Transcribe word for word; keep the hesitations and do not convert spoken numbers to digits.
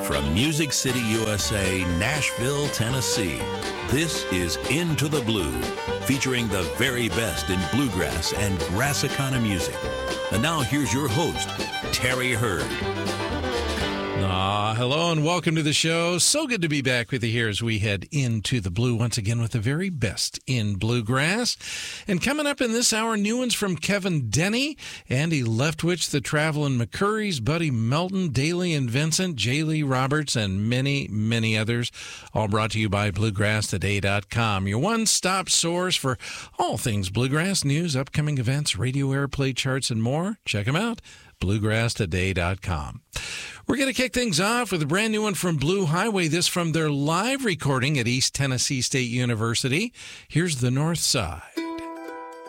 From Music City, U S A, Nashville, Tennessee, this is Into the Blue, featuring the very best in bluegrass and Brassicana music. And now here's your host, Terry Hurd. Ah, hello and welcome to the show. So good to be back with you here as we head into the blue once again with the very best in bluegrass. And coming up in this hour, new ones from Kevin Denny, Andy Leftwich, the Travelin' McCurries, Buddy Melton, Daly and Vincent, J. Lee Roberts, and many, many others. All brought to you by bluegrass today dot com, your one-stop source for all things bluegrass news, upcoming events, radio airplay charts, and more. Check them out, bluegrass today dot com. We're going to kick things off with a brand new one from Blue Highway, this from their live recording at East Tennessee State University. Here's The North Side.